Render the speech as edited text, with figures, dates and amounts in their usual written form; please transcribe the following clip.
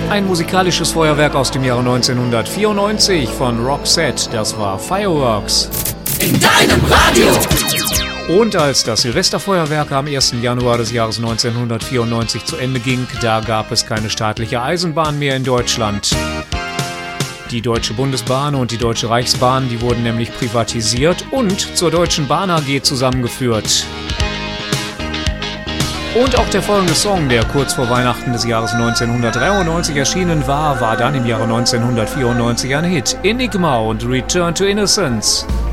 Ein musikalisches Feuerwerk aus dem Jahre 1994 von Roxette, das war Fireworks. In deinem Radio! Und als das Silvesterfeuerwerk am 1. Januar des Jahres 1994 zu Ende ging, da gab es keine staatliche Eisenbahn mehr in Deutschland. Die Deutsche Bundesbahn und die Deutsche Reichsbahn, die wurden nämlich privatisiert und zur Deutschen Bahn AG zusammengeführt. Und auch der folgende Song, der kurz vor Weihnachten des Jahres 1993 erschienen war, war dann im Jahre 1994 ein Hit. Enigma und Return to Innocence.